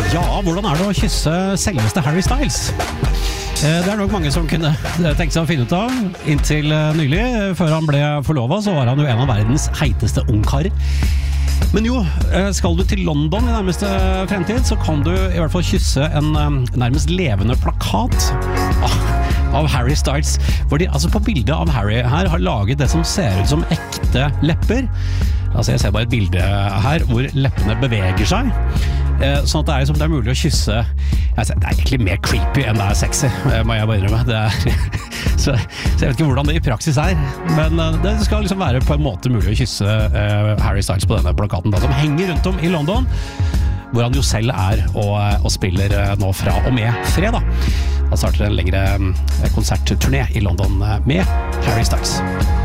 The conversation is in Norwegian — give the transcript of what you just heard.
Ja, hvordan det å kysse selveste Harry Styles? Det nok mange som kunne tenke seg å finne ut av. Inntil nylig, før han ble forlovet, så var han jo en av verdens heiteste ungkarer. Men jo, skal du til London i nærmeste fremtid, så kan du i hvert fall kysse en nærmest levende plakat av Harry Styles. Hvor de altså på bildet av Harry her har laget det som ser ut som ekte lepper. Altså jeg ser bare et bilde her hvor leppene beveger seg. Sånn at det er mulig å kysse. Det er egentlig mer creepy enn det sexy, må jeg bare innrømme. Så jeg vet ikke hvordan det i praksis men det skal liksom være på en måte mulig å kysse Harry Styles på denne plakaten da, som henger rundt om i London, hvor han jo selv og spiller nå fra og med fredag. Da starter en lengre konsertturné i London med Harry Styles.